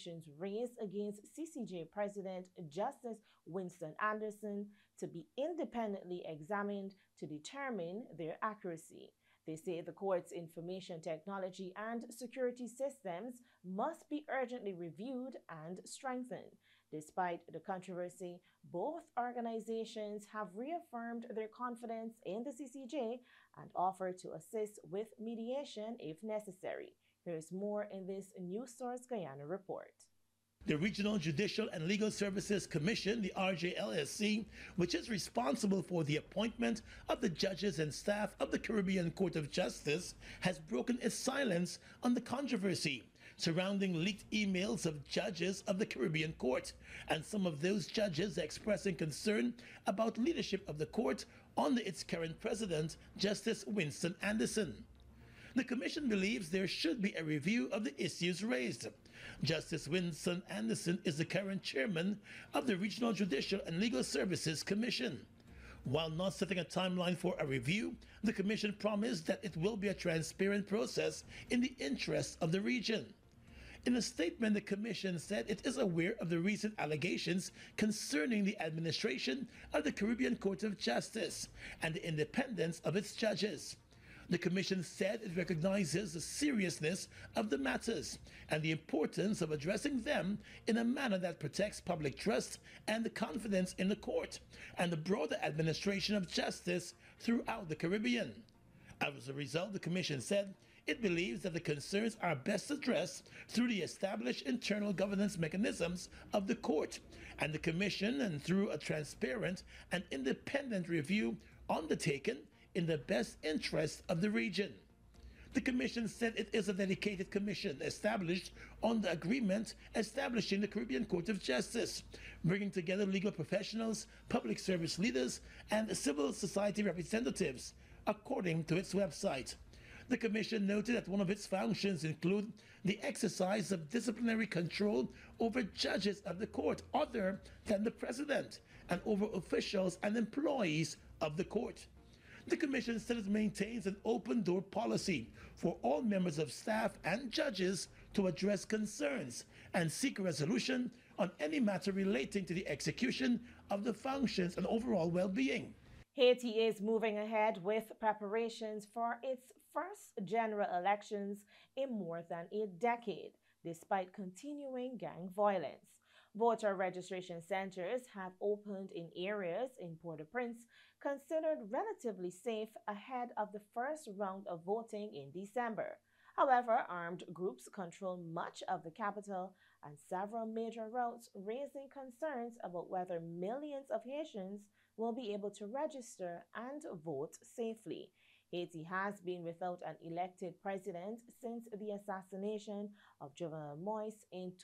allegations raised against CCJ President Justice Winston Anderson to be independently examined to determine their accuracy. They say the court's information technology and security systems must be urgently reviewed and strengthened. Despite the controversy, both organizations have reaffirmed their confidence in the CCJ and offered to assist with mediation if necessary. Here's more in this News Source Guyana report. The Regional Judicial and Legal Services Commission, the RJLSC, which is responsible for the appointment of the judges and staff of the Caribbean Court of Justice, has broken its silence on the controversy surrounding leaked emails of judges of the Caribbean Court, and some of those judges expressing concern about leadership of the court under its current president, Justice Winston Anderson. The Commission believes there should be a review of the issues raised. Justice Winston Anderson is the current chairman of the Regional Judicial and Legal Services Commission. While not setting a timeline for a review, the Commission promised that it will be a transparent process in the interests of the region. In a statement, the Commission said it is aware of the recent allegations concerning the administration of the Caribbean Court of Justice and the independence of its judges. The Commission said it recognizes the seriousness of the matters and the importance of addressing them in a manner that protects public trust and the confidence in the court and the broader administration of justice throughout the Caribbean. As a result, the Commission said it believes that the concerns are best addressed through the established internal governance mechanisms of the court and the Commission, and through a transparent and independent review undertaken in the best interest of the region. The Commission said it is a dedicated commission established on the agreement establishing the Caribbean Court of Justice, bringing together legal professionals, public service leaders, and civil society representatives, according to its website. The Commission noted that one of its functions include the exercise of disciplinary control over judges of the court other than the President and over officials and employees of the court. The Commission said it maintains an open-door policy for all members of staff and judges to address concerns and seek resolution on any matter relating to the execution of the functions and overall well-being. Haiti is moving ahead with preparations for its first general elections in more than a decade, despite continuing gang violence. Voter registration centers have opened in areas in Port-au-Prince considered relatively safe ahead of the first round of voting in December. However, armed groups control much of the capital and several major routes, raising concerns about whether millions of Haitians will be able to register and vote safely. Haiti has been without an elected president since the assassination of Jovenel Moïse in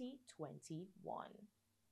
2021.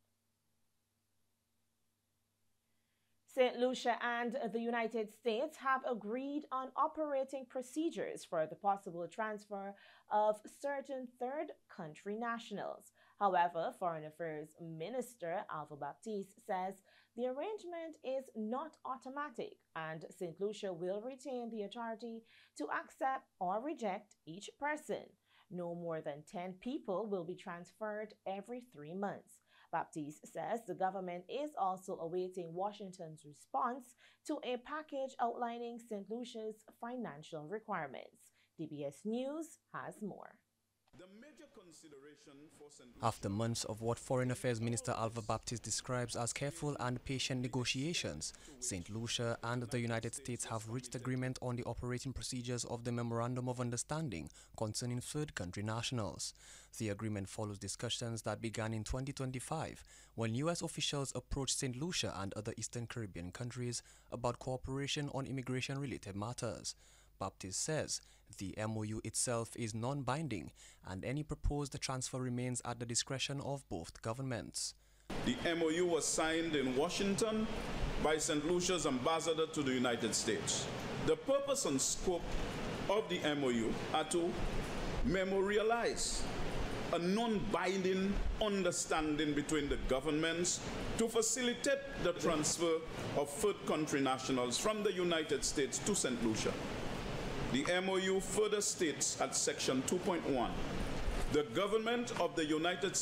St. Lucia and the United States have agreed on operating procedures for the possible transfer of certain third country nationals. However, Foreign Affairs Minister Alva Baptiste says the arrangement is not automatic and St. Lucia will retain the authority to accept or reject each person. No more than 10 people will be transferred every 3 months. Baptiste says the government is also awaiting Washington's response to a package outlining St. Lucia's financial requirements. DBS News has more. The major consideration for St. Lucia. After months of what Foreign Affairs Minister Alva Baptiste describes as careful and patient negotiations, St. Lucia and the United States have reached agreement on the operating procedures of the Memorandum of Understanding concerning third country nationals. The agreement follows discussions that began in 2025 when U.S. officials approached St. Lucia and other Eastern Caribbean countries about cooperation on immigration-related matters. Baptiste says the MOU itself is non-binding and any proposed transfer remains at the discretion of both governments. The MOU was signed in Washington by St. Lucia's ambassador to the United States. The purpose and scope of the MOU are to memorialize a non-binding understanding between the governments to facilitate the transfer of third country nationals from the United States to St. Lucia. The MOU further states at section 2.1, the government of the United States